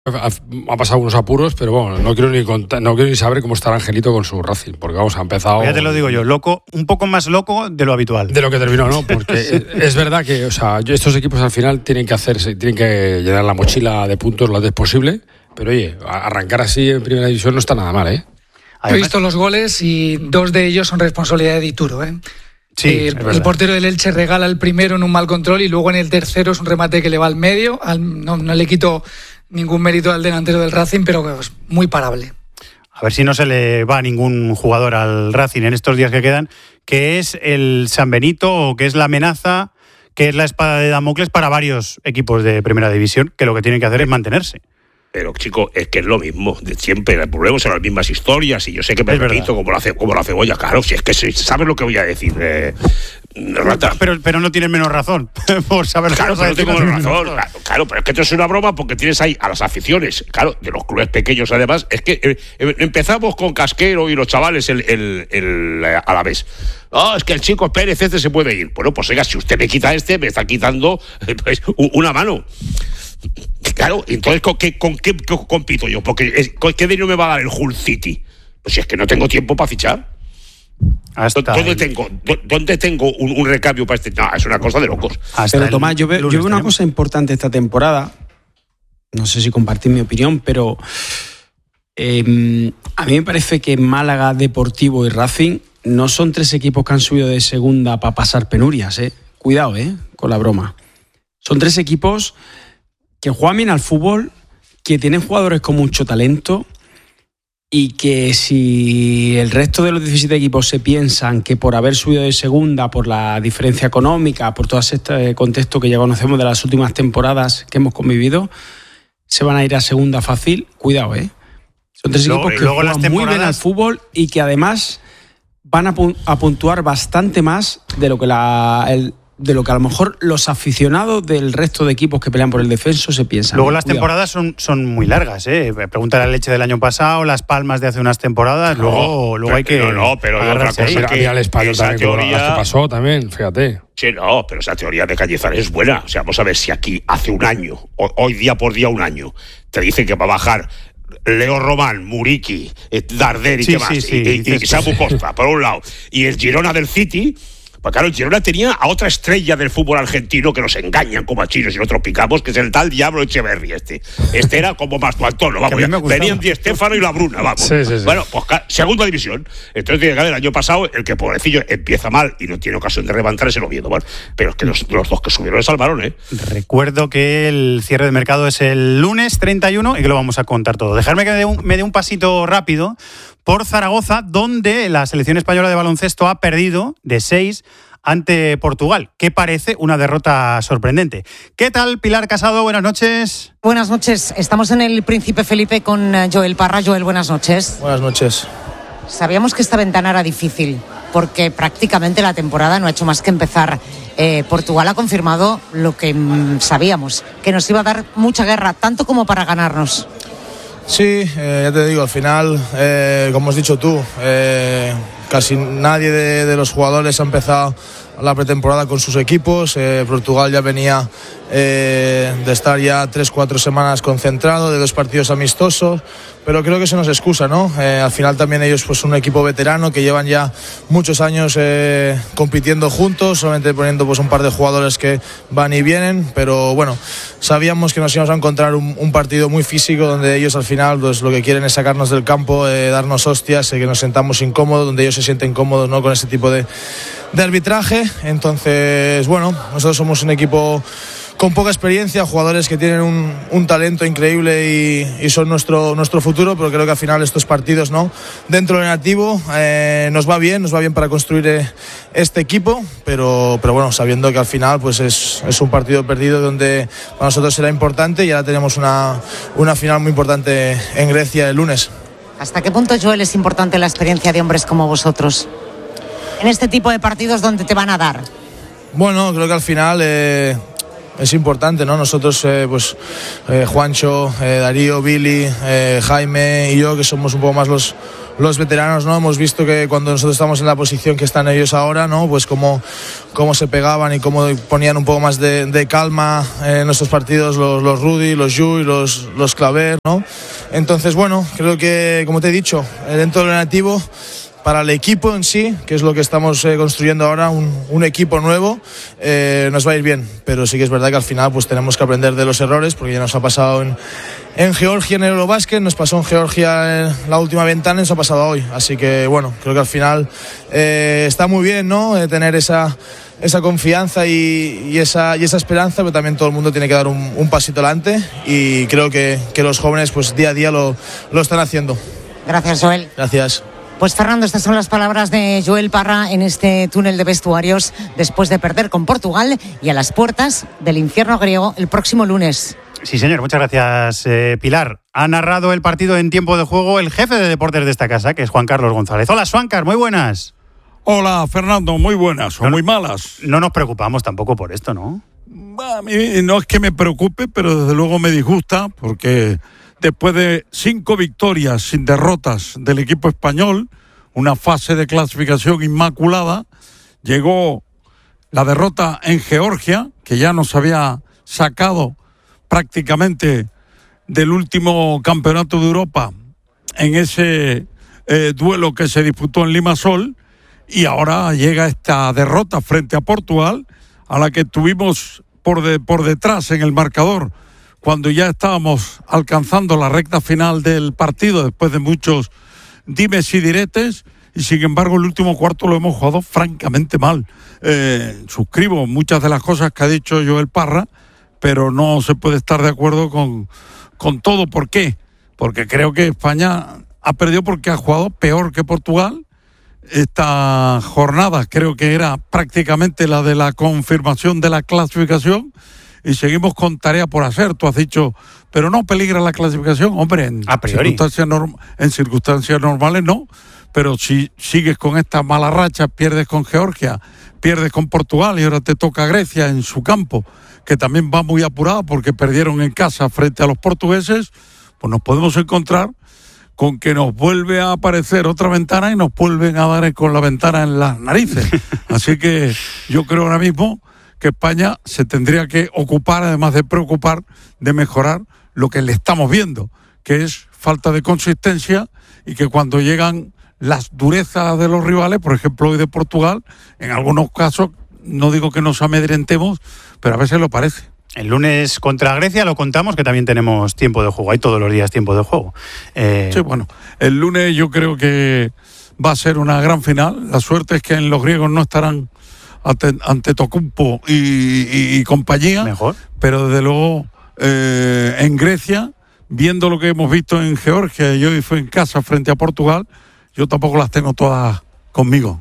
Ha pasado unos apuros, pero bueno, no quiero ni saber cómo está el Angelito con su Racing, porque vamos, ha empezado... Ya te lo digo yo, loco, un poco más loco de lo habitual. De lo que terminó, ¿no? Porque es verdad que, o sea, estos equipos al final tienen que llenar la mochila de puntos lo antes posible, pero oye, arrancar así en primera división no está nada mal, ¿eh? He visto los goles y 2 de ellos son responsabilidad de Dituro, ¿eh? Sí, el portero del Elche regala el primero en un mal control y luego en el tercero es un remate que le va al medio. No le quito ningún mérito al delantero del Racing, pero es muy parable. A ver si no se le va a ningún jugador al Racing en estos días que quedan, que es el San Benito o que es la amenaza, que es la espada de Damocles para varios equipos de primera división, que lo que tienen que hacer es mantenerse. Pero, chico, es que es lo mismo de siempre, volvemos a las mismas historias y yo sé que me repito como la cebolla, claro, si es que sabes lo que voy a decir, Rata. Pero no tienes menos razón por saber. Claro, pero no tengo menos razón. Claro, pero es que esto es una broma porque tienes ahí a las aficiones, claro, de los clubes pequeños además, es que empezamos con Casquero y los chavales a la vez. Es que el chico Pérez se puede ir. Bueno, pues oiga, si usted me quita me está quitando pues, una mano. Claro, entonces ¿con qué compito yo? Porque ¿qué dinero me va a dar el Hull City? Pues si es que no tengo tiempo para fichar. ¿Dónde tengo un recambio para este? No, es una cosa de locos. Pero Tomás, yo veo una cosa importante esta temporada. No sé si compartís mi opinión, pero a mí me parece que Málaga, Deportivo y Racing no son 3 equipos que han subido de segunda para pasar penurias, ¿eh? Cuidado, con la broma. Son 3 equipos que juegan bien al fútbol, que tienen jugadores con mucho talento y que si el resto de los 17 equipos se piensan que por haber subido de segunda, por la diferencia económica, por todo este contexto que ya conocemos de las últimas temporadas que hemos convivido, se van a ir a segunda fácil, cuidado, Son 3 equipos que juegan muy bien al fútbol y que además van a puntuar bastante más de lo que de lo que a lo mejor los aficionados del resto de equipos que pelean por el descenso se piensan. Las temporadas son muy largas, Pregunta la Leche del año pasado, Las Palmas de hace unas temporadas, luego hay que... pero otra cosa es que al Español también, teoría... que pasó también, fíjate. Sí, pero esa teoría de Cañizares es buena. O sea, vamos a ver si aquí hace un año, hoy día por día un año, te dicen que va a bajar Leo Román, Muriqui, Darder y demás, y Samu Costa, por un lado, y el Girona del City. Pues claro, el Girona tenía a otra estrella del fútbol argentino que nos engañan como a chinos y nosotros picamos, que es el tal Diablo Echeverri. Este era como Mastuantono, vamos. Venían Di Stéfano y la Bruna, vamos. Sí. Bueno, pues segunda división. Entonces tiene que haber el año pasado el que pobrecillo empieza mal y no tiene ocasión de levantar ese Oviedo. Bueno, pero es que los 2 que subieron le salvaron, Recuerdo que el cierre de mercado es el lunes 31 y que lo vamos a contar todo. Dejarme que me dé un pasito rápido por Zaragoza, donde la selección española de baloncesto ha perdido de 6 ante Portugal, que parece una derrota sorprendente. ¿Qué tal, Pilar Casado? Buenas noches. Buenas noches. Estamos en el Príncipe Felipe con Joel Parra. Joel, buenas noches. Buenas noches. Sabíamos que esta ventana era difícil, porque prácticamente la temporada no ha hecho más que empezar. Portugal ha confirmado lo que sabíamos, que nos iba a dar mucha guerra, tanto como para ganarnos. Sí, ya te digo, al final, como has dicho tú, casi nadie de los jugadores ha empezado la pretemporada con sus equipos. Portugal ya venía de estar ya 3-4 semanas concentrado, de 2 partidos amistosos, pero creo que se nos excusa, ¿no? Al final también ellos pues son un equipo veterano que llevan ya muchos años compitiendo juntos, solamente poniendo pues un par de jugadores que van y vienen, pero bueno, sabíamos que nos íbamos a encontrar un partido muy físico donde ellos al final pues lo que quieren es sacarnos del campo, darnos hostias, que nos sentamos incómodos, donde ellos se sienten cómodos, ¿no? Con ese tipo de arbitraje. Entonces, bueno, nosotros somos un equipo con poca experiencia, jugadores que tienen un talento increíble y son nuestro futuro, pero creo que al final estos partidos, ¿no? Dentro del negativo nos va bien para construir este equipo, pero bueno, sabiendo que al final pues es un partido perdido donde para nosotros será importante y ahora tenemos una final muy importante en Grecia el lunes. ¿Hasta qué punto, Joel, es importante la experiencia de hombres como vosotros en este tipo de partidos donde te van a dar? Bueno, creo que al final es importante, ¿no? Nosotros, Juancho, Darío, Billy, Jaime y yo, que somos un poco más los veteranos, ¿no? Hemos visto que cuando nosotros estamos en la posición que están ellos ahora, ¿no? Pues cómo se pegaban y cómo ponían un poco más de calma en nuestros partidos los Rudy, los Yu y los Claver, ¿no? Entonces, bueno, creo que, como te he dicho, dentro de lo negativo, para el equipo en sí, que es lo que estamos construyendo ahora, un equipo nuevo, nos va a ir bien, pero sí que es verdad que al final pues tenemos que aprender de los errores, porque ya nos ha pasado en Georgia en el Eurobasket, nos pasó en Georgia en la última ventana y nos ha pasado hoy, así que bueno, creo que al final está muy bien, ¿no? Tener esa confianza y esa esperanza, pero también todo el mundo tiene que dar un pasito adelante, y creo que los jóvenes pues día a día lo están haciendo. Gracias, Joel. Gracias. Pues Fernando, estas son las palabras de Joel Parra en este túnel de vestuarios después de perder con Portugal y a las puertas del infierno griego el próximo lunes. Sí, señor, muchas gracias, Pilar. Ha narrado el partido en tiempo de juego el jefe de deportes de esta casa, que es Juan Carlos González. Hola, Juancar, muy buenas. Hola, Fernando, muy buenas o muy malas. No nos preocupamos tampoco por esto, ¿no? A mí no es que me preocupe, pero desde luego me disgusta, porque después de 5 victorias sin derrotas del equipo español, una fase de clasificación inmaculada, llegó la derrota en Georgia, que ya nos había sacado prácticamente del último campeonato de Europa en ese duelo que se disputó en Limassol, y ahora llega esta derrota frente a Portugal, a la que tuvimos por detrás en el marcador cuando ya estábamos alcanzando la recta final del partido después de muchos dimes y diretes, y sin embargo el último cuarto lo hemos jugado francamente mal. Suscribo muchas de las cosas que ha dicho Joel Parra, pero no se puede estar de acuerdo con todo. ¿Por qué? Porque creo que España ha perdido porque ha jugado peor que Portugal. Esta jornada creo que era prácticamente la de la confirmación de la clasificación, y seguimos con tarea por hacer. Tú has dicho, pero no peligra la clasificación. Hombre, en circunstancias normales no, pero si sigues con esta mala racha, pierdes con Georgia, pierdes con Portugal y ahora te toca Grecia en su campo, que también va muy apurada porque perdieron en casa frente a los portugueses, pues nos podemos encontrar con que nos vuelve a aparecer otra ventana y nos vuelven a dar con la ventana en las narices. Así que yo creo ahora mismo que España se tendría que ocupar, además de preocupar, de mejorar lo que le estamos viendo, que es falta de consistencia, y que cuando llegan las durezas de los rivales, por ejemplo hoy de Portugal, en algunos casos, no digo que nos amedrentemos, pero a veces lo parece. El lunes contra Grecia lo contamos, que también tenemos tiempo de juego. Hay todos los días tiempo de juego. Sí, bueno, el lunes yo creo que va a ser una gran final. La suerte es que en los griegos no estarán ante Tocumpo y compañía. Mejor. Pero desde luego en Grecia, viendo lo que hemos visto en Georgia y hoy fue en casa frente a Portugal, yo tampoco las tengo todas conmigo.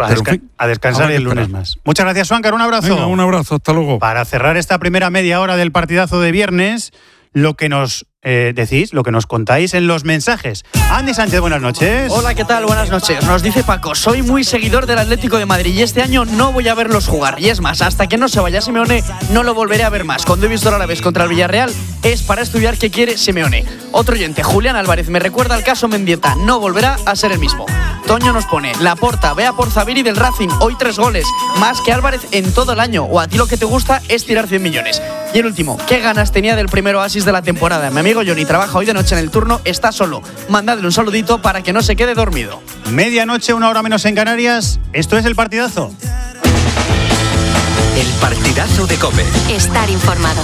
A descansar el lunes más. Muchas gracias, Juancar. Un abrazo. Venga, un abrazo, hasta luego. Para cerrar esta primera media hora del partidazo de viernes, lo que nos decís, lo que nos contáis en los mensajes. Andy Sánchez, buenas noches. Hola, ¿qué tal? Buenas noches. Nos dice Paco, soy muy seguidor del Atlético de Madrid y este año no voy a verlos jugar. Y es más, hasta que no se vaya Simeone, no lo volveré a ver más. Cuando he visto el Alavés contra el Villarreal, es para estudiar qué quiere Simeone. Otro oyente, Julián Álvarez, me recuerda al caso Mendieta, no volverá a ser el mismo. Toño nos pone, Laporta, vea por Zaviri del Racing, hoy 3 goles, más que Álvarez en todo el año, o a ti lo que te gusta es tirar 100 millones. Y el último, ¿qué ganas tenía del primer oasis de la temporada? Mi amigo Johnny trabaja hoy de noche en el turno, está solo. Mandadle un saludito para que no se quede dormido. Medianoche, 1 hora menos en Canarias. Esto es El Partidazo. El Partidazo de COPE. Estar informado.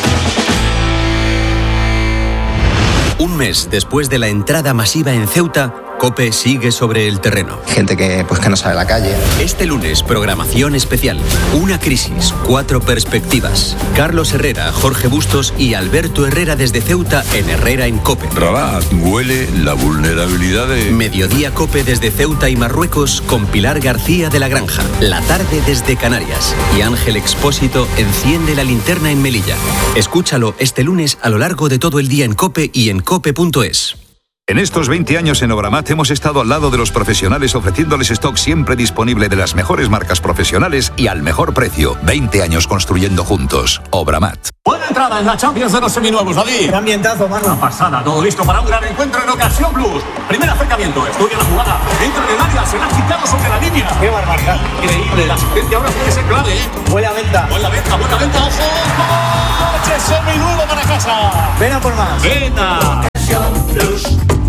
Un mes después de la entrada masiva en Ceuta, COPE sigue sobre el terreno. Gente que no sabe la calle. Este lunes, programación especial. Una crisis, 4 perspectivas. Carlos Herrera, Jorge Bustos y Alberto Herrera desde Ceuta en Herrera en COPE. Rabat, huele la vulnerabilidad de... Mediodía COPE desde Ceuta y Marruecos con Pilar García de la Granja. La tarde desde Canarias. Y Ángel Expósito enciende la linterna en Melilla. Escúchalo este lunes a lo largo de todo el día en COPE y en COPE.es. En estos 20 años en Obramat hemos estado al lado de los profesionales ofreciéndoles stock siempre disponible de las mejores marcas profesionales y al mejor precio. 20 años construyendo juntos. Obramat. Buena entrada en la Champions de los seminuevos, David. Qué ambientazo, mano. Una pasada, todo listo para un gran encuentro en Ocasión Plus. Primer acercamiento, estudia la jugada. Entra en el área, se la ha quitado sobre la línea. Qué barbaridad. Increíble, la asistencia ahora puede ser clave, ¿eh? Buena venta. Buena venta, ojo. ¡Coche seminuevo para casa! Ven a por más. Venta. Ocasión Plus.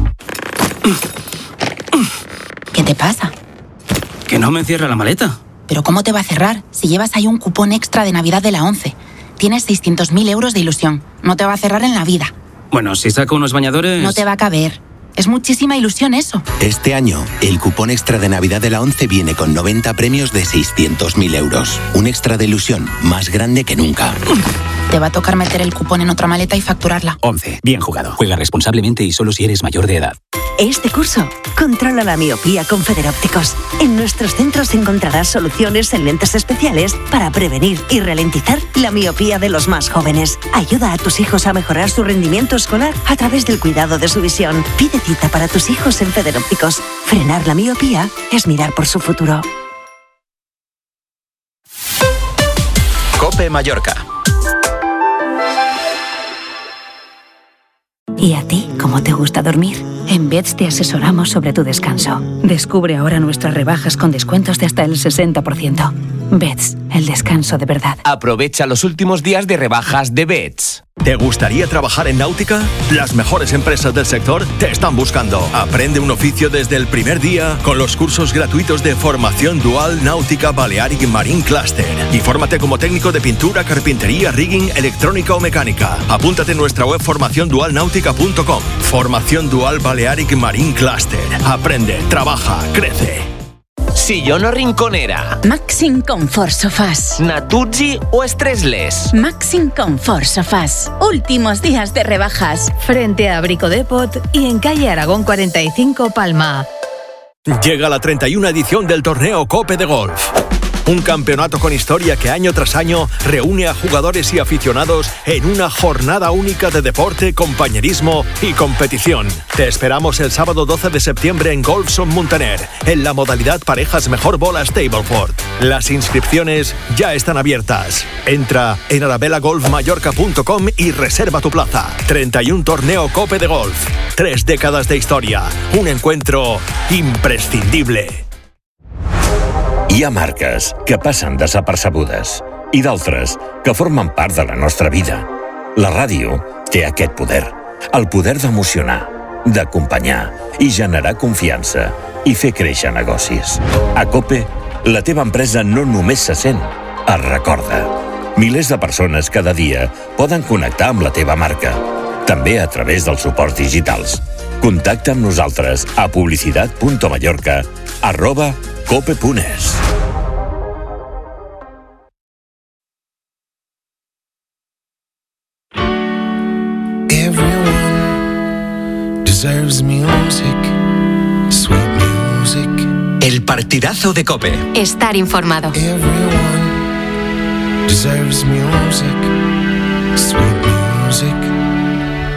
¿Qué te pasa? Que no me cierra la maleta. ¿Pero cómo te va a cerrar si llevas ahí un cupón extra de Navidad de la 11? Tienes 600.000 euros de ilusión. No te va a cerrar en la vida. Bueno, si saco unos bañadores... No te va a caber. Es muchísima ilusión eso. Este año, el cupón extra de Navidad de la 11 viene con 90 premios de 600.000 euros. Un extra de ilusión más grande que nunca. Te va a tocar meter el cupón en otra maleta y facturarla. 11. Bien jugado. Juega responsablemente y solo si eres mayor de edad. Este curso, controla la miopía con Federópticos. En nuestros centros encontrarás soluciones en lentes especiales para prevenir y ralentizar la miopía de los más jóvenes. Ayuda a tus hijos a mejorar su rendimiento escolar a través del cuidado de su visión. Pide cita para tus hijos en Federópticos. Frenar la miopía es mirar por su futuro. COPE Mallorca. ¿Y a ti, cómo te gusta dormir? En Beds te asesoramos sobre tu descanso. Descubre ahora nuestras rebajas con descuentos de hasta el 60%. Beds, el descanso de verdad. Aprovecha los últimos días de rebajas de Beds. ¿Te gustaría trabajar en náutica? Las mejores empresas del sector te están buscando. Aprende un oficio desde el primer día con los cursos gratuitos de formación dual Náutica Balearic Marine Cluster. Y fórmate como técnico de pintura, carpintería, rigging, electrónica o mecánica. Apúntate en nuestra web formaciondualnautica.com. Formación Dual Balearic Marine Cluster. Aprende, trabaja, crece. Sillón o rinconera. Maxim Comfort Sofás. Natuzzi o Stressless. Maxim Comfort Sofás. Últimos días de rebajas. Frente a Brico Depot y en calle Aragón 45 Palma. Llega la 31 edición del torneo Cope de Golf. Un campeonato con historia que año tras año reúne a jugadores y aficionados en una jornada única de deporte, compañerismo y competición. Te esperamos el sábado 12 de septiembre en Golfson Muntaner, en la modalidad parejas mejor bola Stableford. Las inscripciones ya están abiertas. Entra en arabelagolfmallorca.com y reserva tu plaza. 31 torneo Cope de Golf. 3 décadas de historia. Un encuentro imprescindible. Hi ha marques que passen desapercebudes i d'altres que formen part de la nostra vida. La ràdio té aquest poder, el poder d'emocionar, d'acompanyar i generar confiança i fer créixer negocis. A COPE, la teva empresa no només se sent, es recorda. Milers de persones cada dia poden connectar amb la teva marca, també a través dels suports digitals. Contacta amb nosaltres a publicidad.mallorca@cope.es. Everyone deserves music, sweet music. El partidazo de COPE. Estar informado. Everyone deserves music, sweet music.